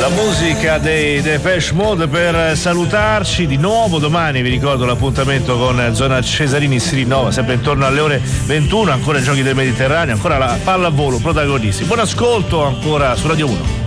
musica dei Depeche Mode per salutarci di nuovo. Domani vi ricordo l'appuntamento con Zona Cesarini si rinnova sempre intorno alle ore 21, ancora i giochi del Mediterraneo, ancora la pallavolo protagonisti. Buon ascolto ancora su Radio 1.